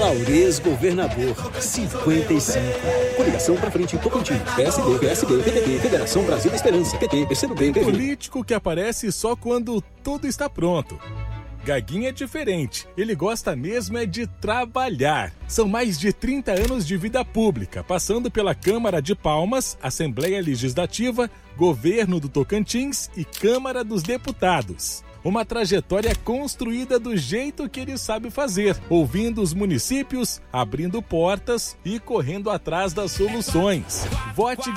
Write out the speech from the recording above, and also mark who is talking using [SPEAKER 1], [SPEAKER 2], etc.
[SPEAKER 1] Aurez Governador, 55. Coligação pra frente em Tocantins. PSD, PTT, Federação Brasil da Esperança, PT, PCdoB, PV.
[SPEAKER 2] Político que aparece só quando tudo está pronto. Gaguinha é diferente, ele gosta mesmo é de trabalhar. São mais de 30 anos de vida pública, passando pela Câmara de Palmas, Assembleia Legislativa, Governo do Tocantins e Câmara dos Deputados. Uma trajetória construída do jeito que ele sabe fazer, ouvindo os municípios, abrindo portas e correndo atrás das soluções. Vote